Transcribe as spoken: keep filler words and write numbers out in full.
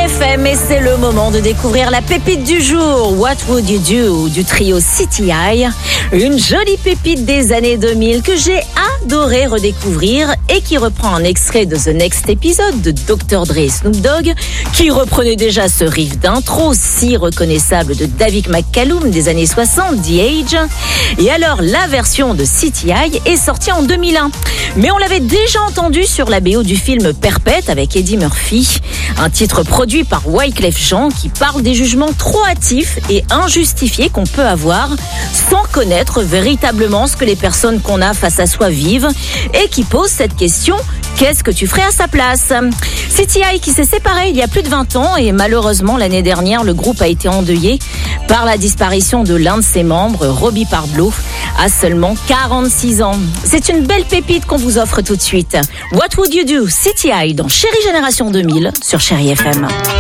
F M et c'est le moment de découvrir la pépite du jour. What Would You Do du trio City High. Une jolie pépite des années deux mille que j'ai adoré redécouvrir et qui reprend un extrait de The Next Episode de docteur Dre et Snoop Dogg qui reprenait déjà ce riff d'intro si reconnaissable de David McCallum des années soixante, The Age. Et alors la version de City High est sortie en deux mille un. Mais on l'avait déjà entendu sur la B O du film Perpète avec Eddie Murphy. Un titre produit par Wyclef Jean qui parle des jugements trop hâtifs et injustifiés qu'on peut avoir sans connaître véritablement ce que les personnes qu'on a face à soi vivent et qui pose cette question: qu'est-ce que tu ferais à sa place? City High qui s'est séparé il y a plus de vingt ans et malheureusement l'année dernière le groupe a été endeuillé par la disparition de l'un de ses membres, Robbie Parblo, à seulement quarante-six ans. C'est une belle pépite qu'on vous offre tout de suite. What Would You Do? City High dans Chérie Génération deux mille sur Chérie F M.